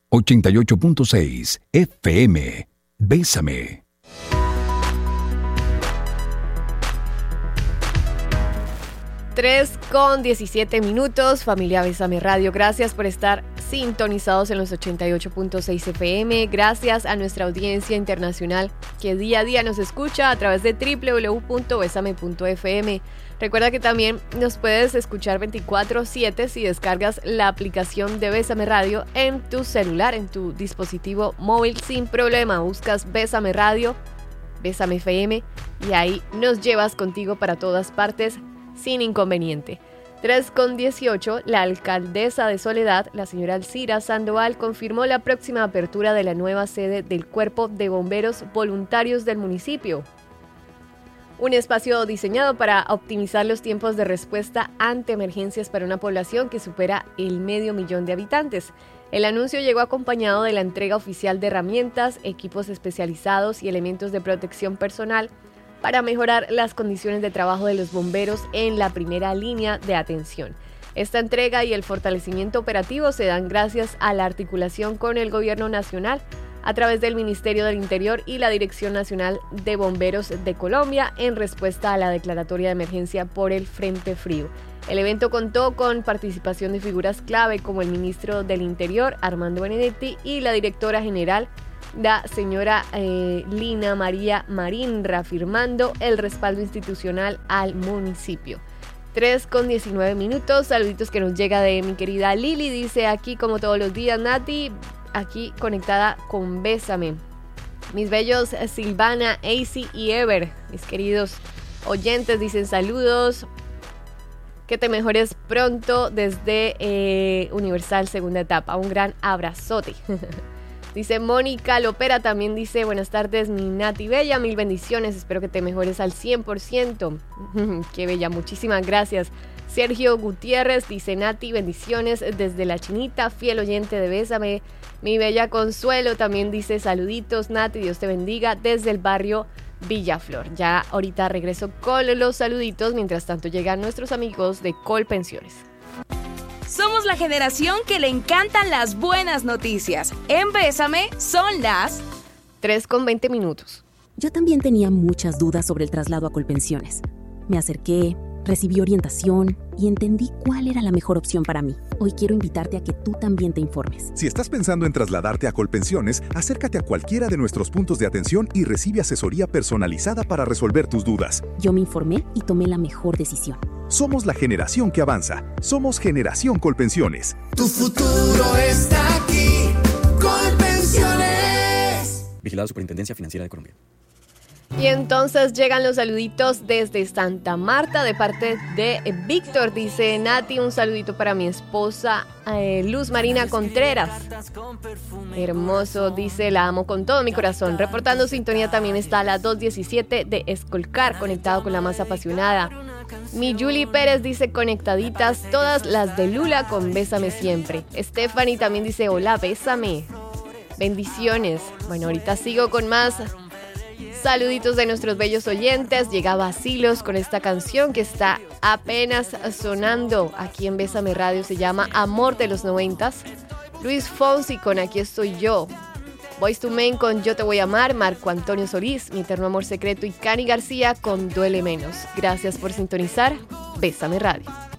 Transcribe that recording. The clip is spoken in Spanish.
88.6 FM. Bésame. 3:17, familia Bésame Radio. Gracias por estar sintonizados en los 88.6 FM. Gracias a nuestra audiencia internacional que día a día nos escucha a través de www.besame.fm. Recuerda que también nos puedes escuchar 24/7 si descargas la aplicación de Bésame Radio en tu celular, en tu dispositivo móvil sin problema. Buscas Bésame Radio, Bésame FM y ahí nos llevas contigo para todas partes sin inconveniente. 3:18, la alcaldesa de Soledad, la señora Alcira Sandoval, confirmó la próxima apertura de la nueva sede del Cuerpo de Bomberos Voluntarios del municipio. Un espacio diseñado para optimizar los tiempos de respuesta ante emergencias para una población que supera el 500,000 de habitantes. El anuncio llegó acompañado de la entrega oficial de herramientas, equipos especializados y elementos de protección personal para mejorar las condiciones de trabajo de los bomberos en la primera línea de atención. Esta entrega y el fortalecimiento operativo se dan gracias a la articulación con el Gobierno Nacional a través del Ministerio del Interior y la Dirección Nacional de Bomberos de Colombia en respuesta a la declaratoria de emergencia por el Frente Frío. El evento contó con participación de figuras clave como el ministro del Interior, Armando Benedetti, y la directora general, la señora Lina María Marín, reafirmando el respaldo institucional al municipio. 3:19, saluditos que nos llega de mi querida Lili, dice aquí como todos los días, Nati, aquí conectada con Bésame. Mis bellos Silvana, AC y Ever, mis queridos oyentes, dicen saludos, que te mejores pronto desde Universal segunda etapa, un gran abrazote. Dice Mónica Lopera, también dice buenas tardes mi Nati Bella, mil bendiciones, espero que te mejores al 100%. Qué bella, muchísimas gracias. Sergio Gutiérrez dice Nati, bendiciones desde La Chinita, fiel oyente de Bésame. Mi bella Consuelo también dice saluditos Nati, Dios te bendiga desde el barrio Villaflor. Ya ahorita regreso con los saluditos, mientras tanto llegan nuestros amigos de Colpensiones. Somos la generación que le encantan las buenas noticias. En Bésame son las 3:20. Yo también tenía muchas dudas sobre el traslado a Colpensiones. Me acerqué, recibí orientación y entendí cuál era la mejor opción para mí. Hoy quiero invitarte a que tú también te informes. Si estás pensando en trasladarte a Colpensiones, acércate a cualquiera de nuestros puntos de atención y recibe asesoría personalizada para resolver tus dudas. Yo me informé y tomé la mejor decisión. Somos la generación que avanza. Somos Generación Colpensiones. Tu futuro está aquí. Colpensiones. Vigilado Superintendencia Financiera de Colombia. Y entonces llegan los saluditos desde Santa Marta de parte de Víctor. Dice Nati, un saludito para mi esposa Luz Marina Contreras. Hermoso, dice, la amo con todo mi corazón. Reportando sintonía también está la 217 de Escolcar, conectado con la más apasionada. Mi Julie Pérez dice conectaditas todas las de Lula con Bésame siempre. Stephanie también dice hola, bésame. Bendiciones. Bueno, ahorita sigo con más saluditos de nuestros bellos oyentes. Llega Vacilos con esta canción que está apenas sonando aquí en Bésame Radio. Se llama Amor de los 90s. Luis Fonsi con Aquí estoy yo. Boyz II Men con Yo te voy a amar. Marco Antonio Solís, Mi eterno amor secreto. Y Cani García con Duele menos. Gracias por sintonizar Bésame Radio.